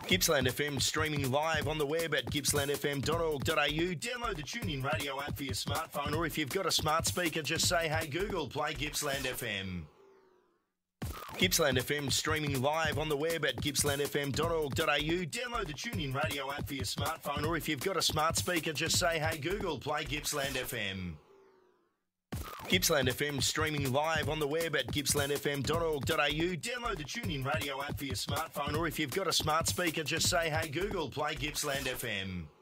Gippsland FM streaming live on the web at gippslandfm.org.au. Download the TuneIn radio app for your smartphone, or if you've got a smart speaker, just say, "Hey Google, play Gippsland FM." Gippsland FM streaming live on the web at gippslandfm.org.au. Download the TuneIn radio app for your smartphone, or if you've got a smart speaker, just say, "Hey Google, play Gippsland FM." Gippsland FM streaming live on the web at gippslandfm.org.au. Download the TuneIn radio app for your smartphone, or if you've got a smart speaker, just say, "Hey Google, play Gippsland FM."